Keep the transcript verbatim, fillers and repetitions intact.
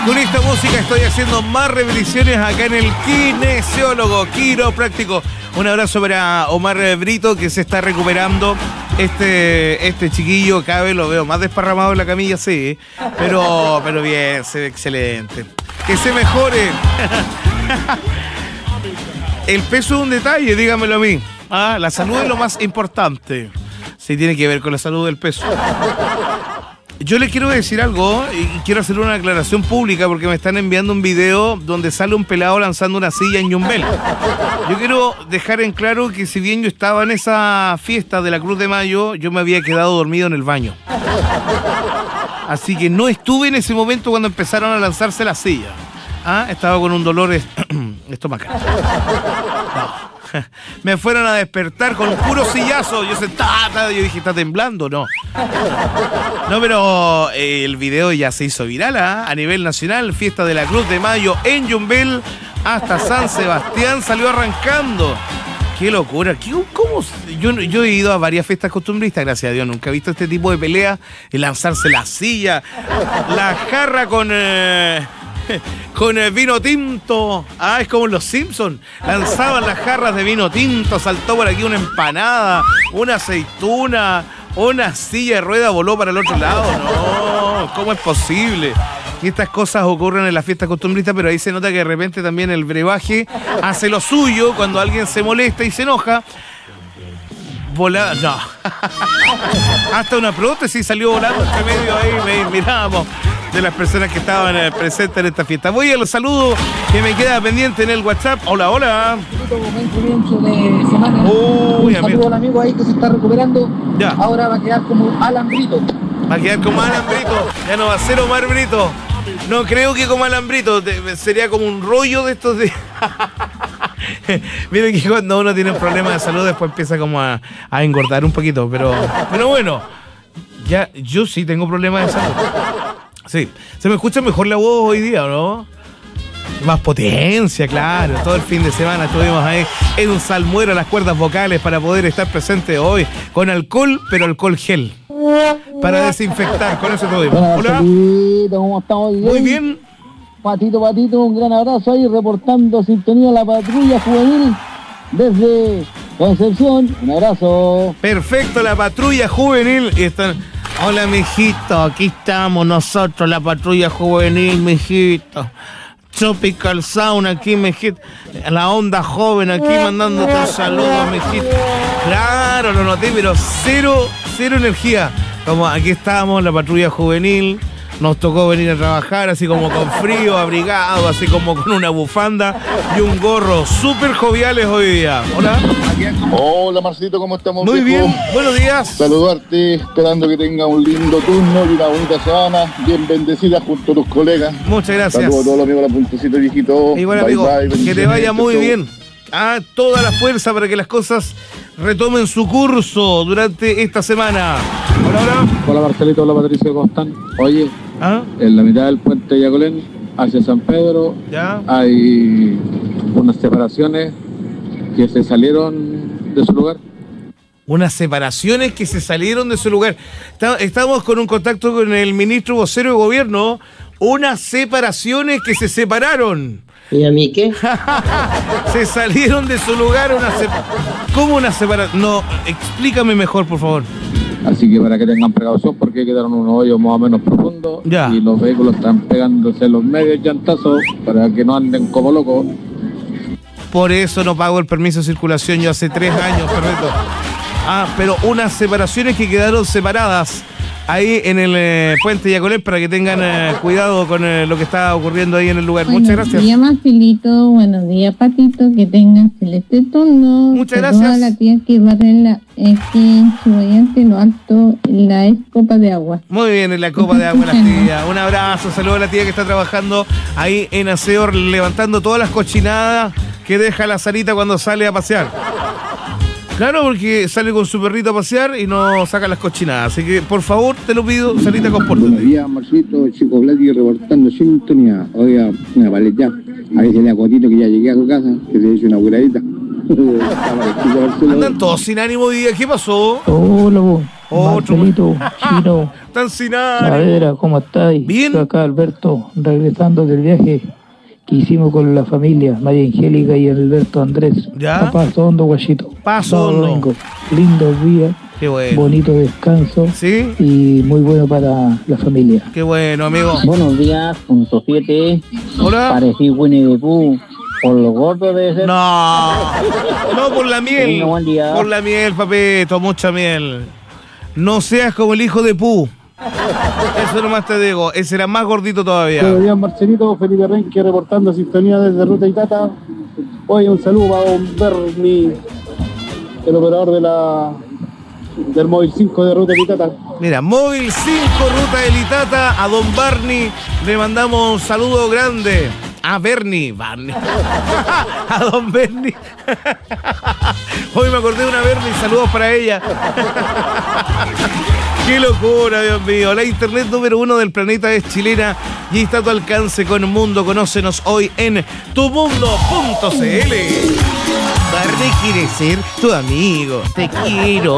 Con esta música estoy haciendo más repeticiones acá en el kinesiólogo, quiropráctico. Un abrazo para Omar Brito, que se está recuperando. Este, este chiquillo, cada vez lo veo más desparramado en la camilla, sí, pero, pero bien, se ve excelente. Que se mejore. El peso es un detalle, dígamelo a mí. Ah, la salud es lo más importante. Sí, tiene que ver con la salud del peso. Yo les quiero decir algo y quiero hacer una aclaración pública porque me están enviando un video donde sale un pelado lanzando una silla en Yumbel. Yo quiero dejar en claro que si bien yo estaba en esa fiesta de la Cruz de Mayo, yo me había quedado dormido en el baño. Así que no estuve en ese momento cuando empezaron a lanzarse las sillas. Ah, estaba con un dolor estomacal. No. Me fueron a despertar con un puro sillazo. Yo sentada, yo dije, ¿está temblando? No. No, pero eh, el video ya se hizo viral, ¿eh? A nivel nacional. Fiesta de la Cruz de Mayo en Yumbel hasta San Sebastián salió arrancando. ¡Qué locura! ¿Qué, cómo? Yo, yo he ido a varias fiestas costumbristas, gracias a Dios. Nunca he visto este tipo de pelea. Y lanzarse la silla, la jarra con... Eh, con el vino tinto. Ah, es como los Simpsons. Lanzaban las jarras de vino tinto. Saltó por aquí una empanada, una aceituna, una silla de rueda voló para el otro lado. No, ¿cómo es posible que estas cosas ocurran en las fiestas costumbristas? Pero ahí se nota que de repente también el brebaje hace lo suyo cuando alguien se molesta y se enoja. Volada, no. Hasta una prótesis salió volando entre medio ahí, mirábamos, de las personas que estaban eh, presentes en esta fiesta. Voy a los saludos que me queda pendiente en el WhatsApp. Hola, hola. Buen comienzo de semana. Uy, un saludo al amigo ahí que se está recuperando. Ya. Ahora va a quedar como Alan Brito. Va a quedar como Alan Brito. Ya no va a ser Omar Brito. No creo que como Alan Brito. Sería como un rollo de estos de... Miren que cuando uno tiene un problema de salud después empieza como a, a engordar un poquito. Pero, pero bueno, ya yo sí tengo problemas de salud. Sí, se me escucha mejor la voz hoy día, ¿no? Más potencia, claro. Todo el fin de semana estuvimos ahí en un salmuero a las cuerdas vocales para poder estar presente hoy con alcohol, pero alcohol gel. Para desinfectar, con eso tuvimos. Hola. Patito, ¿cómo estamos? Muy bien. Patito, Patito, un gran abrazo ahí reportando sintonía la patrulla juvenil desde Concepción. Un abrazo. Perfecto, la patrulla juvenil. Y están... Hola, mijito, aquí estamos nosotros, la patrulla juvenil, mijito. Tropical Sound aquí, mijito. La onda joven aquí mandándote un saludo, mijito. Claro, lo noté, pero cero, cero energía. Como aquí estábamos, la patrulla juvenil. Nos tocó venir a trabajar así como con frío, abrigado, así como con una bufanda y un gorro. Súper joviales hoy día. Hola. Hola, Marcito, ¿cómo estamos? Muy viejo? bien, buenos días. Saludarte, esperando que tenga un lindo turno y una bonita semana, bien bendecida junto a tus colegas. Muchas gracias. Saludos a todos los amigos de la Puntecito Viejito. Igual, bye, amigo, bye, que te vaya muy chau. bien. Ah, toda la fuerza para que las cosas retomen su curso durante esta semana. Hola, hola. Hola Marcelito, hola Patricio, ¿cómo están? Oye, ¿Ah? en la mitad del puente de Yacolén, hacia San Pedro, ¿Ya? hay unas separaciones que se salieron de su lugar. Unas separaciones que se salieron de su lugar. Está- Estamos con un contacto con el ministro vocero de gobierno. Unas separaciones que se separaron. ¿Y a mí qué? Se salieron de su lugar. Una sep- ¿Cómo una separación? No, explícame mejor, por favor. Así que para que tengan precaución porque quedaron unos hoyos más o menos profundos Ya. y los vehículos están pegándose los medios llantazos para que no anden como locos. Por eso no pago el permiso de circulación yo hace tres años, perfecto. Ah, pero unas separaciones que quedaron separadas ahí en el eh, puente Yacolén para que tengan eh, cuidado con eh, lo que está ocurriendo ahí en el lugar. Muchas gracias. Buenos días, Marcelito. Buenos días, Patito. Que tengan excelente turno. Muchas Saludos gracias. a la tía que va a tener la, aquí en Chuballante, en lo alto, en la ex copa de agua. Muy bien, en la copa de agua la tía. Un abrazo, saludos a la tía que está trabajando ahí en aseo, levantando todas las cochinadas que deja la Sarita cuando sale a pasear. Claro, porque sale con su perrito a pasear y no saca las cochinadas. Así que, por favor, te lo pido, Sarita, Buenos compórtate. días, Marcito, chico Vladi, reportando sintonía. Oiga, una paleta. A veces le acotito que ya llegué a tu casa, que se hizo una curadita. Andan todos sin ánimo hoy día. ¿Qué pasó? Hola, vos. Otro. Marcelito, Chino, Tan sin nada. Saavedra, ¿cómo estáis? Bien. Soy acá Alberto, regresando del viaje que hicimos con la familia, María Angélica y Alberto Andrés. ¿Ya? A Paso Hondo, Guachito. Paso Sábado, Hondo. domingo. Lindos días, Qué bueno. bonito descanso ¿Sí? y muy bueno para la familia. Qué bueno, amigo. Buenos días, punto siete. Hola. Parecí Winnie the Pooh. Por lo gordo debe ser. No. No, por la miel. Venga, buen día. Por la miel, papito. Mucha miel. No seas como el hijo de Pu. Eso nomás te digo. Ese era más gordito todavía. Buenos días, Marcelito. Felipe Renque reportando sintonía desde Ruta Itata. Oye, un saludo para don Bernie, el operador de la del móvil cinco de Ruta Itata. Mira, Móvil cinco, Ruta de Litata. A don Barney le mandamos un saludo grande. A Bernie, Barney. A don Bernie. Hoy me acordé de una Bernie, saludos para ella. Qué locura, Dios mío. La internet número uno del planeta es chilena y está a tu alcance con Mundo. Conócenos hoy en tu mundo punto c l. Barney quiere ser tu amigo. Te quiero.